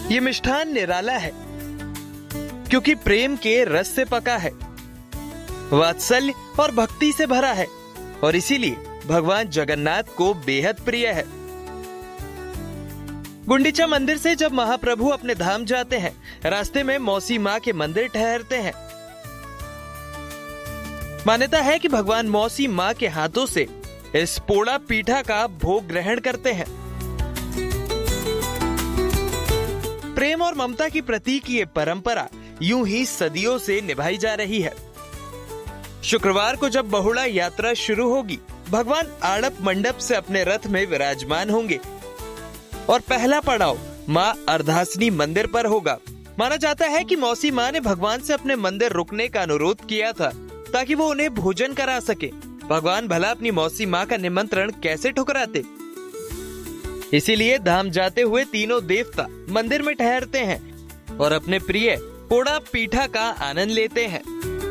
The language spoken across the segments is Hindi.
ये मिष्ठान निराला है क्योंकि प्रेम के रस से पका है, वात्सल्य और भक्ति से भरा है और इसीलिए भगवान जगन्नाथ को बेहद प्रिय है। गुंडीचा मंदिर से जब महाप्रभु अपने धाम जाते हैं, रास्ते में मौसी माँ के मंदिर ठहरते हैं। मान्यता है कि भगवान मौसी माँ के हाथों से इस पोड़ा पीठा का भोग ग्रहण करते हैं। प्रेम और ममता की प्रतीक ये परंपरा यूं ही सदियों से निभाई जा रही है। शुक्रवार को जब बहुड़ा यात्रा शुरू होगी, भगवान आड़प मंडप से अपने रथ में विराजमान होंगे और पहला पड़ाव माँ अर्धासनी मंदिर पर होगा। माना जाता है कि मौसी माँ ने भगवान से अपने मंदिर रुकने का अनुरोध किया था ताकि वो उन्हें भोजन करा सके। भगवान भला अपनी मौसी माँ का निमंत्रण कैसे ठुकराते। इसीलिए धाम जाते हुए तीनों देवता मंदिर में ठहरते हैं और अपने प्रिय पोड़ा पीठा का आनंद लेते हैं।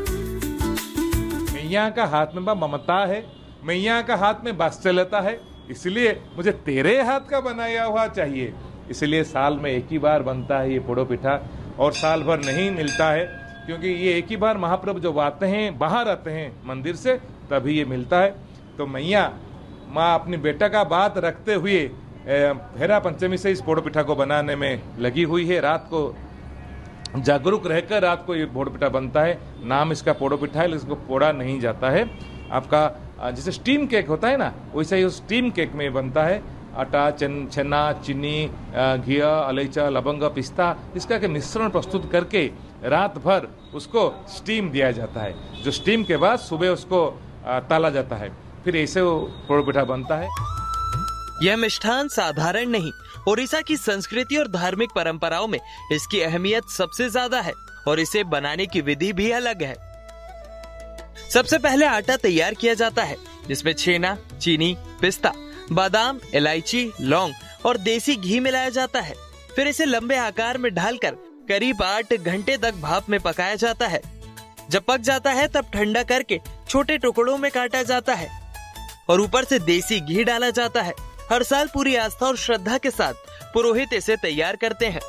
मैया का हाथ में ममता है, मैया का हाथ में वात्सल्यता है, इसलिए मुझे तेरे हाथ का बनाया हुआ चाहिए। इसलिए साल में एक ही बार बनता है ये पोड़ा पीठा और साल भर नहीं मिलता है, क्योंकि ये एक ही बार महाप्रभु जब आते हैं, बाहर आते हैं मंदिर से, तभी ये मिलता है। तो मैया माँ अपनी बेटा का बात रखते हुए हेरा पंचमी से इस पोड़ा पीठा को बनाने में लगी हुई है। रात को जागरूक रहकर रात को ये पोड़ा पीठा बनता है। नाम इसका पोड़ा पीठा है, लेकिन इसको पोड़ा नहीं जाता है। आपका जैसे स्टीम केक होता है ना, वैसे ही स्टीम केक में बनता है। आटा, चना, चीनी, घी, अलैचा, लवंग, पिस्ता, इसका के मिश्रण प्रस्तुत करके रात भर उसको स्टीम दिया जाता है, जो स्टीम के बाद सुबह उसको ताला जाता है, फिर ऐसे वो पोड़ा पीठा बनता है। यह मिष्ठान साधारण नहीं, ओडिशा की संस्कृति और धार्मिक परंपराओं में इसकी अहमियत सबसे ज्यादा है और इसे बनाने की विधि भी अलग है। सबसे पहले आटा तैयार किया जाता है, जिसमें छेना, चीनी, पिस्ता, बादाम, इलायची, लौंग और देसी घी मिलाया जाता है। फिर इसे लंबे आकार में ढालकर करीब 8 घंटे तक भाप में पकाया जाता है। जब पक जाता है तब ठंडा करके छोटे टुकड़ों में काटा जाता है और ऊपर से देसी घी डाला जाता है। हर साल पूरी आस्था और श्रद्धा के साथ पुरोहित इसे तैयार करते हैं।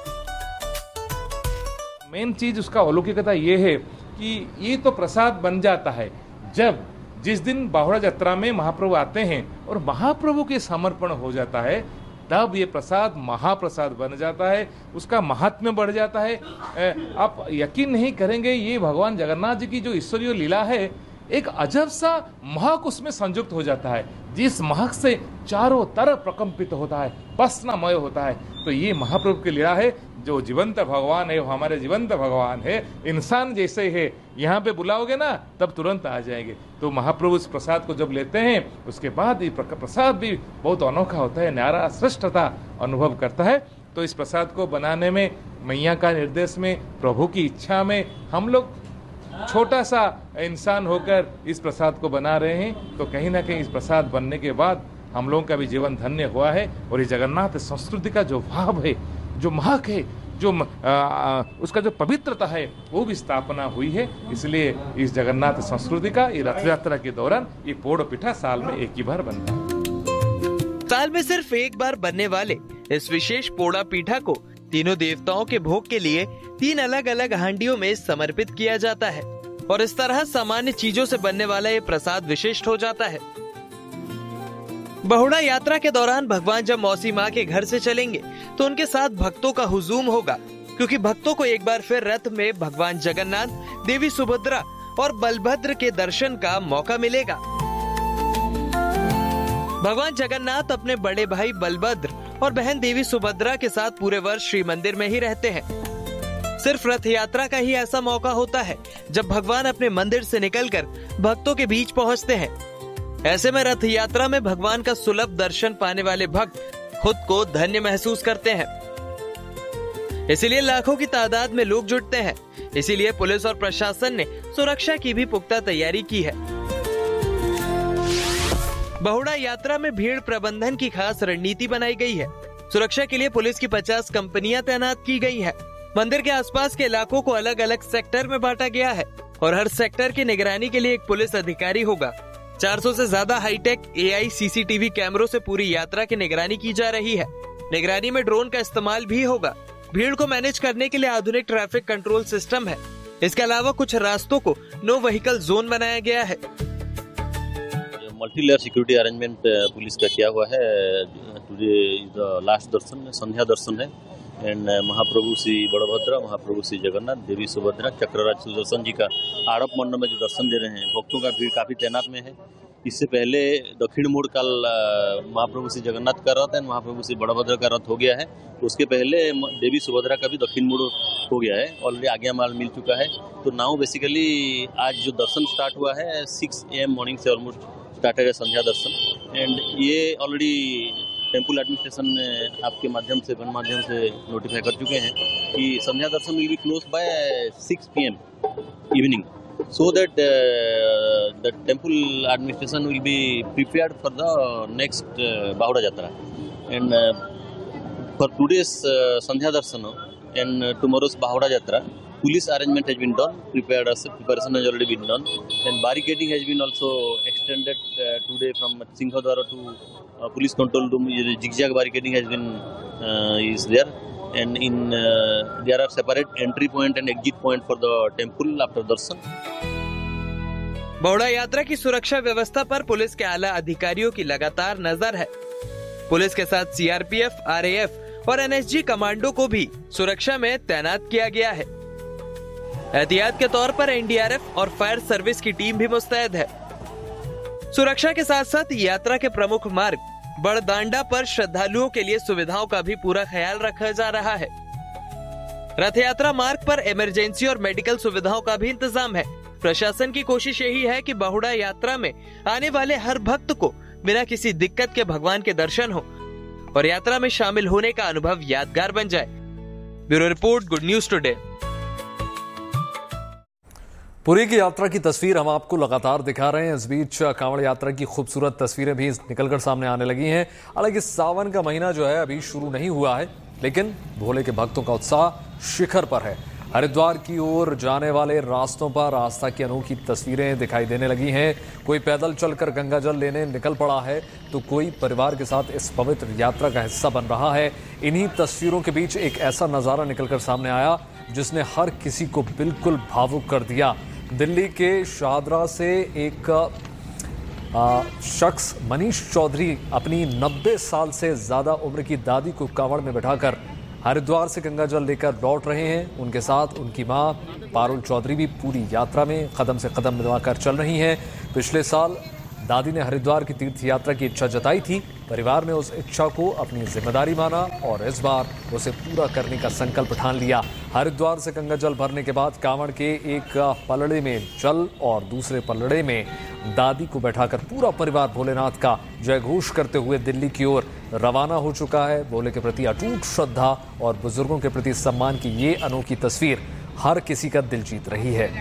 मेन चीज उसका अलौकिकता ये है कि ये तो प्रसाद बन जाता है जब जिस दिन बाहुड़ा यात्रा में महाप्रभु आते हैं और महाप्रभु के समर्पण हो जाता है, तब ये प्रसाद महाप्रसाद बन जाता है, उसका महात्म्य बढ़ जाता है। आप यकीन नहीं करेंगे, ये भगवान जगन्नाथ जी की जो ईश्वरीय लीला है, एक अजब सा महक उसमें संयुक्त हो जाता है, जिस महक से चारों तरफ प्रकंपित होता है, वासनामय होता है। तो ये महाप्रभु की लीला है, जो जीवंत भगवान है, वो हमारे जीवंत भगवान है, इंसान जैसे है। यहाँ पे बुलाओगे ना तब तुरंत आ जाएंगे। तो महाप्रभु इस प्रसाद को जब लेते हैं, उसके बाद ये प्रसाद भी बहुत अनोखा होता है, न्यारा श्रेष्ठता अनुभव करता है। तो इस प्रसाद को बनाने में मैया का निर्देश में, प्रभु की इच्छा में, हम लोग छोटा सा इंसान होकर इस प्रसाद को बना रहे हैं। तो कहीं ना कहीं इस प्रसाद बनने के बाद हम लोगों का भी जीवन धन्य हुआ है और ये जगन्नाथ संस्कृति का जो भाव है, जो महक है, जो उसका जो पवित्रता है, वो भी स्थापना हुई है। इसलिए इस जगन्नाथ संस्कृति का ये रथ यात्रा के दौरान ये पोड़ा पीठा साल में एक ही बार बनता है। साल में सिर्फ एक बार बनने वाले इस विशेष पोड़ा पीठा को तीनों देवताओं के भोग के लिए 3 अलग अलग हांडियों में समर्पित किया जाता है और इस तरह सामान्य चीजों से बनने वाला ये प्रसाद विशिष्ट हो जाता है। बहुड़ा यात्रा के दौरान भगवान जब मौसी माँ के घर से चलेंगे तो उनके साथ भक्तों का हुजूम होगा, क्योंकि भक्तों को एक बार फिर रथ में भगवान जगन्नाथ, देवी सुभद्रा और बलभद्र के दर्शन का मौका मिलेगा। भगवान जगन्नाथ अपने बड़े भाई बलभद्र और बहन देवी सुभद्रा के साथ पूरे वर्ष श्री मंदिर में ही रहते हैं। सिर्फ रथ यात्रा का ही ऐसा मौका होता है जब भगवान अपने मंदिर से निकलकर भक्तों के बीच पहुंचते हैं। ऐसे में रथ यात्रा में भगवान का सुलभ दर्शन पाने वाले भक्त खुद को धन्य महसूस करते हैं। इसीलिए लाखों की तादाद में लोग जुटते हैं। इसीलिए पुलिस और प्रशासन ने सुरक्षा की भी पुख्ता तैयारी की है। बहुड़ा यात्रा में भीड़ प्रबंधन की खास रणनीति बनाई गई है। सुरक्षा के लिए पुलिस की 50 कंपनियां तैनात की गई है। मंदिर के आसपास के इलाकों को अलग अलग सेक्टर में बांटा गया है और हर सेक्टर की निगरानी के लिए एक पुलिस अधिकारी होगा। 400 से ज्यादा हाईटेक AI CCTV कैमरों से पूरी यात्रा की निगरानी की जा रही है। निगरानी में ड्रोन का इस्तेमाल भी होगा। भीड़ को मैनेज करने के लिए आधुनिक ट्रैफिक कंट्रोल सिस्टम है। इसके अलावा कुछ रास्तों को नो व्हीकल जोन बनाया गया है। Multi layer security arrangement police का किया हुआ है। टुडे इज द लास्ट दर्शन, संध्या दर्शन है एंड महाप्रभु श्री बड़भद्र, महाप्रभु श्री जगन्नाथ, देवी सुभद्रा, चक्रराज सुदर्शन जी का आड़प मंडप में जो दर्शन दे रहे हैं, भक्तों का भीड़ काफी तैनात में है। इससे पहले दक्षिण मोड़ कल महाप्रभु श्री जगन्नाथ का रथ है, महाप्रभु श्री बड़भद्र का रथ हो गया है। उसके पहले देवी सुभद्रा का भी दक्षिण मोड़ हो गया है, ऑलरेडी आज्ञा माल मिल चुका है। तो नाउ बेसिकली आज जो दर्शन स्टार्ट हुआ है 6 AM मॉर्निंग से ऑलमोस्ट स्टार्टेड है संध्या दर्शन एंड ये ऑलरेडी टेम्पल एडमिनिस्ट्रेशन ने आपके माध्यम से वन माध्यम से नोटिफाई कर चुके हैं कि संध्या दर्शन will be close by 6 PM evening so that the temple administration will be prepared for the next Bahuda Jatra and for today's Sandhya Darshan and tomorrow's Bahuda Jatra police arrangement has been done, preparation has already been done and barricading has been also extended today from Singhadwara to police control room. Zigzag barricading has been is there and in there are separate entry point and exit point for the temple after darshan. बाहुड़ा यात्रा की सुरक्षा व्यवस्था पर पुलिस के आला अधिकारियों की लगातार नजर है। पुलिस के साथ CRPF, RAF और NSG कमांडो को भी सुरक्षा में तैनात किया गया है। एहतियात के तौर पर NDRF और फायर सर्विस की टीम भी मुस्तैद है। सुरक्षा के साथ साथ यात्रा के प्रमुख मार्ग बड़दांडा पर श्रद्धालुओं के लिए सुविधाओं का भी पूरा ख्याल रखा जा रहा है। रथ यात्रा मार्ग पर इमरजेंसी और मेडिकल सुविधाओं का भी इंतजाम है। प्रशासन की कोशिश यही है कि बाहुड़ा यात्रा में आने वाले हर भक्त को बिना किसी दिक्कत के भगवान के दर्शन हो और यात्रा में शामिल होने का अनुभव यादगार बन जाए। Bureau report, good news today. Puri की यात्रा की तस्वीर हम आपको लगातार दिखा रहे हैं। इस बीच कांवड़ यात्रा की खूबसूरत तस्वीरें भी निकलकर सामने आने लगी हैं। हालांकि सावन का महीना जो है अभी शुरू नहीं हुआ है, लेकिन भोले के भक्तों का उत्साह शिखर पर है। हरिद्वार की ओर जाने वाले रास्तों पर आस्था की अनोखी तस्वीरें दिखाई देने लगी हैं। कोई पैदल चलकर गंगा जल लेने निकल पड़ा है तो कोई परिवार के साथ इस पवित्र यात्रा का हिस्सा बन रहा है। इन्हीं तस्वीरों के बीच एक ऐसा नजारा निकलकर सामने आया जिसने हर किसी को बिल्कुल भावुक कर दिया। दिल्ली के शाहदरा से एक शख्स मनीष चौधरी अपनी 90 साल से ज्यादा उम्र की दादी को कांवड़ में बिठाकर हरिद्वार से गंगा जल लेकर लौट रहे हैं। उनके साथ उनकी मां पारुल चौधरी भी पूरी यात्रा में कदम से कदम मिलाकर चल रही हैं। पिछले साल दादी ने हरिद्वार की तीर्थ यात्रा की इच्छा जताई थी। परिवार ने उस इच्छा को अपनी जिम्मेदारी माना और इस बार उसे पूरा करने का संकल्प ठान लिया। हरिद्वार से गंगा जल भरने के बाद कांवड़ के एक पलड़े में जल और दूसरे पलड़े में दादी को बैठाकर पूरा परिवार भोलेनाथ का जय घोष करते हुए दिल्ली की ओर रवाना हो चुका है। भोले के प्रति अटूट श्रद्धा और बुजुर्गों के प्रति सम्मान की ये अनोखी तस्वीर हर किसी का दिल जीत रही है।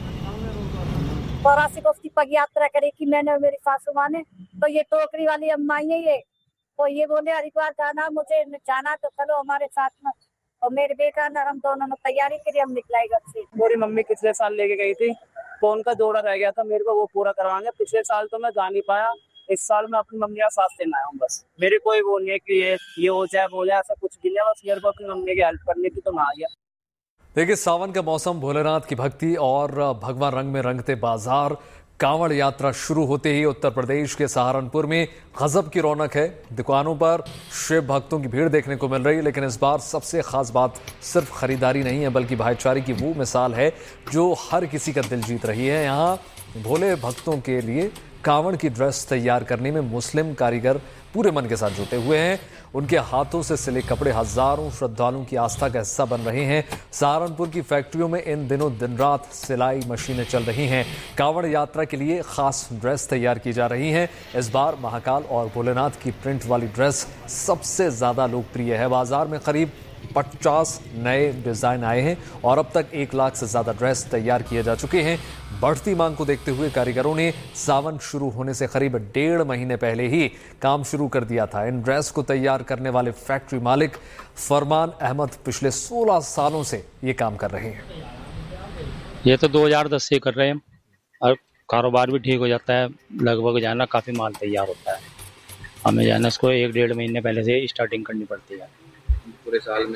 84 को उसकी पग यात्रा करी कि मैंने और मेरी सासू माँ ने, तो ये टोकरी वाली अम्मा ही है ये, तो ये बोले हरिद्वार जाना, मुझे जाना तो चलो हमारे साथ में। और मेरे बेटा ने हम दोनों ने तैयारी करी, हम निकलाए घर से। मेरी मम्मी पिछले साल लेके गई थी, तो उनका जोड़ा रह गया था, मेरे को वो पूरा करवाएंगे। पिछले साल तो मैं जा नहीं पाया, इस साल मैं अपनी मम्मी का साथ देना आया हूँ। बस मेरे कोई वो नहीं है कि ये हो जाए वो जाए, ऐसा कुछ भी नहीं। बस मेरे को अपनी मम्मी की हेल्प करनी थी तो मैं आ गया। देखिए, सावन का मौसम, भोलेनाथ की भक्ति और भगवान रंग में रंगते बाजार। कांवड़ यात्रा शुरू होते ही उत्तर प्रदेश के सहारनपुर में गजब की रौनक है। दुकानों पर शिव भक्तों की भीड़ देखने को मिल रही है, लेकिन इस बार सबसे खास बात सिर्फ खरीदारी नहीं है, बल्कि भाईचारे की वो मिसाल है जो हर किसी का दिल जीत रही है। यहाँ भोले भक्तों के लिए कांवड़ की ड्रेस तैयार करने में मुस्लिम कारीगर पूरे मन के साथ जुटे हुए हैं। उनके हाथों से सिले कपड़े हजारों श्रद्धालुओं की आस्था का हिस्सा बन रहे हैं। सहारनपुर की फैक्ट्रियों में इन दिनों दिन रात सिलाई मशीनें चल रही हैं। कांवड़ यात्रा के लिए खास ड्रेस तैयार की जा रही हैं। इस बार महाकाल और भोलेनाथ की प्रिंट वाली ड्रेस सबसे ज्यादा लोकप्रिय है। बाजार में करीब 50 नए डिजाइन आए हैं और अब तक 1 लाख से ज्यादा ड्रेस तैयार किए जा चुके हैं। बढ़ती मांग को देखते हुए कारीगरों ने सावन शुरू होने से करीब 1.5 महीने पहले ही काम शुरू कर दिया था। इन ड्रेस को तैयार करने वाले फैक्ट्री मालिक फरमान अहमद पिछले 16 सालों से ये काम कर रहे हैं। ये तो 2010 से कर रहे हैं और कारोबार भी ठीक हो जाता है। लगभग जाना काफी माल तैयार होता है। हमें जाना इसको 1-1.5 महीने पहले से स्टार्टिंग करनी पड़ती है। पूरे साल में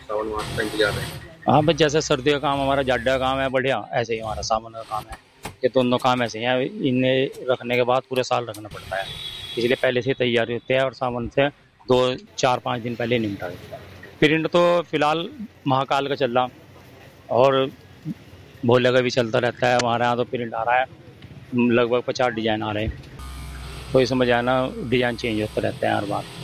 सावन मास का इंतजार है? हाँ बस जैसे सर्दियों का काम हमारा जाड्डा का काम है बढ़िया, ऐसे ही हमारा सावन का काम है। ये दोनों काम ऐसे ही हैं, इन्हें रखने के बाद पूरे साल रखना पड़ता है, इसलिए पहले से तैयारी होती है और सावन से 2-4-5 दिन पहले निपटा देता है। प्रिंट तो फिलहाल महाकाल का चल रहा और भोले का भी चलता रहता है। हमारे यहाँ तो प्रिंट आ रहा है, लगभग 50 डिजाइन आ रहे हैं, तो इसमें जाना डिजाइन चेंज होता रहता है हर बार।